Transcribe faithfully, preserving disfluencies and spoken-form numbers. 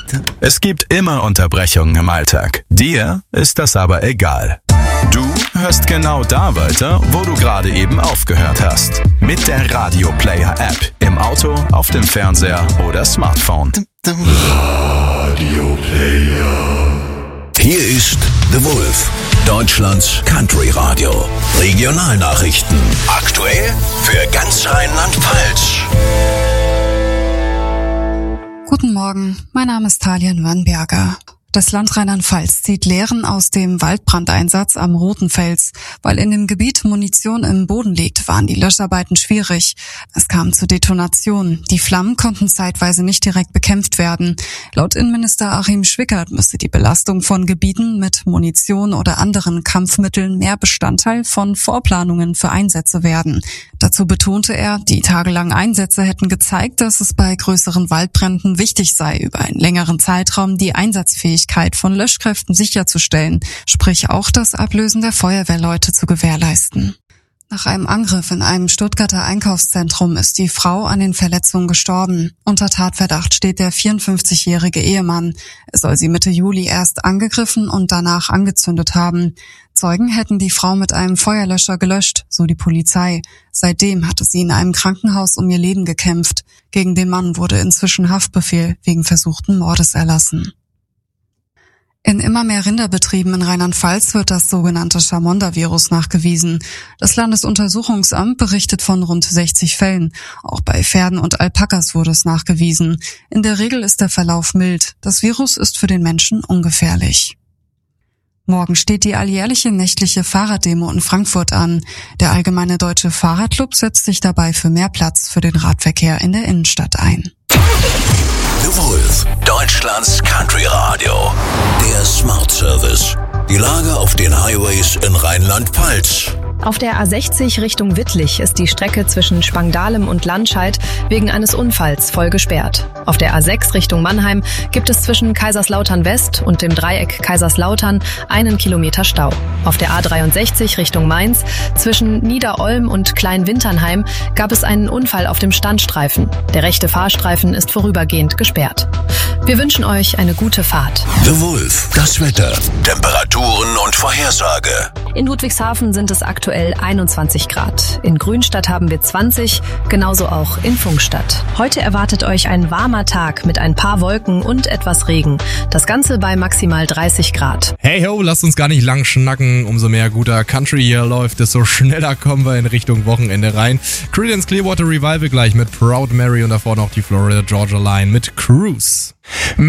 Es gibt immer Unterbrechungen im Alltag. Dir ist das aber egal. Du hörst genau da weiter, wo du gerade eben aufgehört hast. Mit der Radio Player App. Im Auto, auf dem Fernseher oder Smartphone. Radio Player. Hier ist The Wolf, Deutschlands Country Radio. Regionalnachrichten. Aktuell für ganz Rheinland-Pfalz. Guten Morgen, mein Name ist Talian Wannberger. Das Land Rheinland-Pfalz zieht Lehren aus dem Waldbrandeinsatz am Roten Fels. Weil in dem Gebiet Munition im Boden liegt, waren die Löscharbeiten schwierig. Es kam zu Detonationen. Die Flammen konnten zeitweise nicht direkt bekämpft werden. Laut Innenminister Achim Schwickert müsste die Belastung von Gebieten mit Munition oder anderen Kampfmitteln mehr Bestandteil von Vorplanungen für Einsätze werden. Dazu betonte er, die tagelangen Einsätze hätten gezeigt, dass es bei größeren Waldbränden wichtig sei, über einen längeren Zeitraum die Einsatzfähigkeit von Löschkräften sicherzustellen, sprich auch das Ablösen der Feuerwehrleute zu gewährleisten. Nach einem Angriff in einem Stuttgarter Einkaufszentrum ist die Frau an den Verletzungen gestorben. Unter Tatverdacht steht der vierundfünfzigjährige Ehemann. Er soll sie Mitte Juli erst angegriffen und danach angezündet haben. Zeugen hätten die Frau mit einem Feuerlöscher gelöscht, so die Polizei. Seitdem hatte sie in einem Krankenhaus um ihr Leben gekämpft. Gegen den Mann wurde inzwischen Haftbefehl wegen versuchten Mordes erlassen. In immer mehr Rinderbetrieben in Rheinland-Pfalz wird das sogenannte Chamonda-Virus nachgewiesen. Das Landesuntersuchungsamt berichtet von rund sechzig Fällen. Auch bei Pferden und Alpakas wurde es nachgewiesen. In der Regel ist der Verlauf mild. Das Virus ist für den Menschen ungefährlich. Morgen steht die alljährliche nächtliche Fahrraddemo in Frankfurt an. Der Allgemeine Deutsche Fahrradclub setzt sich dabei für mehr Platz für den Radverkehr in der Innenstadt ein. The Wolf, Deutschlands Country Radio. Der Smart Service. Die Lage auf den Highways in Rheinland-Pfalz. Auf der A sechzig Richtung Wittlich ist die Strecke zwischen Spangdahlem und Landscheid wegen eines Unfalls voll gesperrt. Auf der A sechs Richtung Mannheim gibt es zwischen Kaiserslautern West und dem Dreieck Kaiserslautern einen Kilometer Stau. Auf der A dreiundsechzig Richtung Mainz zwischen Niederolm und Kleinwinternheim gab es einen Unfall auf dem Standstreifen. Der rechte Fahrstreifen ist vorübergehend gesperrt. Wir wünschen euch eine gute Fahrt. The Wolf, das Wetter, Temperaturen und Vorhersage. In Ludwigshafen sind es aktuell einundzwanzig Grad. In Grünstadt haben wir zwanzig, genauso auch in Pfungstadt. Heute erwartet euch ein warmer Tag mit ein paar Wolken und etwas Regen. Das Ganze bei maximal dreißig Grad. Hey ho, lasst uns gar nicht lang schnacken. Umso mehr guter Country hier läuft, desto schneller kommen wir in Richtung Wochenende rein. Creedence Clearwater Revival gleich mit Proud Mary und davor noch die Florida Georgia Line mit Cruise.